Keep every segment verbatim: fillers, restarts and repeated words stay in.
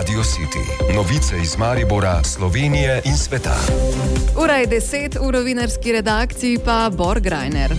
Radio City. Novice iz Maribora, Slovenije in sveta. Ura je deset, v novinarski redakciji pa Bor Grajner.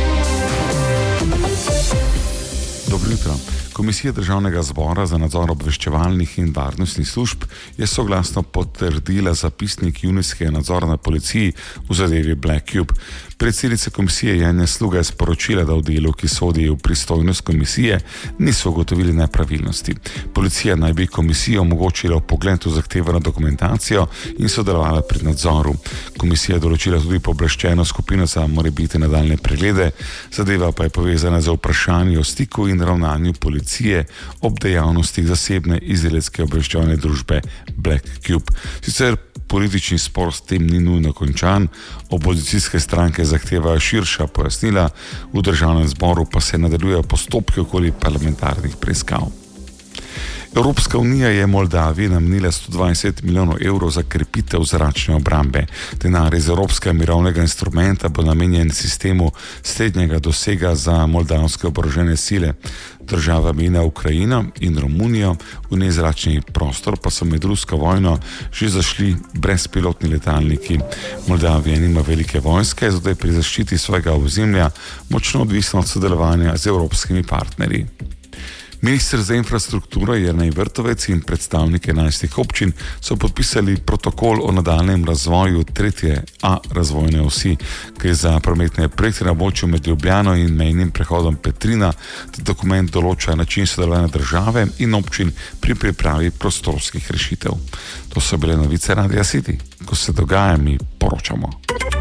Dobro jutro. Komisija Državnega zbora za nadzor obveščevalnih in varnostnih služb je soglasno potrdila zapisnik junijskega nadzora na policiji v zadevi Black Cube. Predsednica komisije Janja Sluga je sporočila, da v delu, ki sodi v pristojnost komisije, niso ugotovili nepravilnosti. Policija naj bi komisijo omogočila vpogled v zahtevano dokumentacijo in sodelovala pri nadzoru. Komisija je določila tudi pooblaščeno skupino za morebitne nadaljnje preglede, zadeva pa je povezana z vprašanji o stiku in ravnanju policije ob dejavnostih zasebne izraelske obveščevalne družbe Black Cube. Sicer politični spor s tem ni nujno končan, opozicijske stranke zahtevajo širša pojasnila, v Državnem zboru pa se nadaljujejo postopki okoli parlamentarnih preiskav. Evropska unija je Moldaviji namenila sto dvajset milijonov evrov za krepitev zračne obrambe. Denar iz Evropskega mirovnega instrumenta bo namenjen sistemu srednjega dosega za moldavske oborožene sile. Država mejna Ukrajina in Romunijo, v nezračni prostor pa so med rusko vojno že zašli brezpilotni letalniki. Moldavija nima velike vojske, zato je pri zaščiti svojega ozemlja močno odvisna od sodelovanja z evropskimi partnerji. Minister za infrastrukturo Jernej Vrtovec in predstavniki enajstih občin so podpisali protokol o nadaljnjem razvoju tretje A razvojne osi, ki je za prometne projekte na območju med Ljubljano in mejnim prehodom Petrina. Dokument določa način sodelovanja države in občin pri pripravi prostorskih rešitev. To so bile novice Radia City. Ko se dogaja, mi poročamo.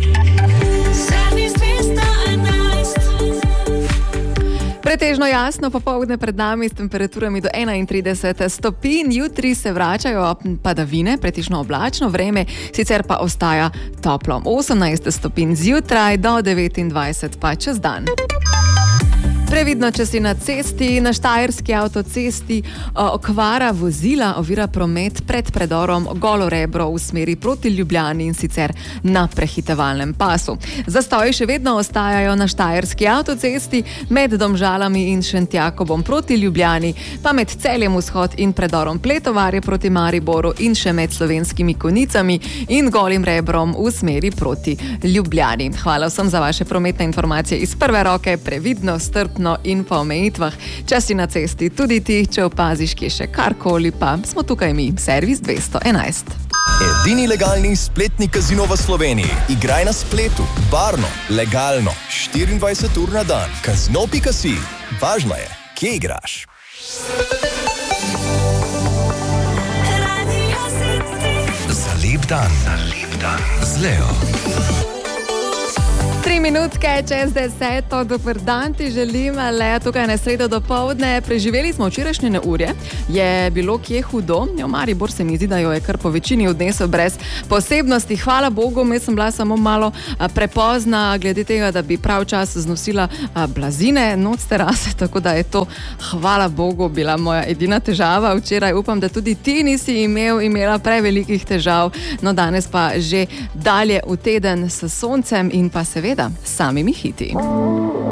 Pretežno jasno popoldne pred nami s temperaturami do enaintrideset stopinj, jutri se vračajo padavine, pretežno oblačno vreme, sicer pa ostaja toplo. osemnajst stopinj zjutraj do devetindvajset pa čez dan. Previdno, če si na cesti, na štajerski avtocesti, okvara vozila ovira promet pred predorom Golo Rebro v smeri proti Ljubljani in sicer na prehitevalnem pasu. Zastoji še vedno ostajajo na štajerski avtocesti med Domžalami in Šentjakobom proti Ljubljani, pa med Celjem vzhod in predorom Pletovarje proti Mariboru in še med Slovenskimi Konjicami in Golim Rebrom v smeri proti Ljubljani. Hvala vsem za vaše prometne informacije iz prve roke, previdno, strpno in po omejitvah. Če si na cesti tudi ti, če opaziš, kje še karkoli, pa smo tukaj mi, servis dvesto enajst. Edini legalni spletni kazino v Sloveniji. Igraj na spletu, varno, legalno, štiriindvajset ur na dan. Kazino pika si. Važno je, kje igraš. Za lep dan, za lep dan z Leo. Tri minutke čez deseto, dober dan ti želim, le tukaj na sredo dopoldne. Preživeli smo včerajšnje neurje, je bilo kje hudo, jo Maribor se mi zdi, da jo je kar po večini odnesel brez posebnosti. Hvala Bogu, jaz sem bila samo malo prepozna glede tega, da bi prav čas znosila blazine noc terase, tako da je to, hvala Bogu, bila moja edina težava včeraj. Upam, da tudi ti nisi imel, imela prevelikih težav, no danes pa že dalje v teden s soncem in pa seveda samimi hiti.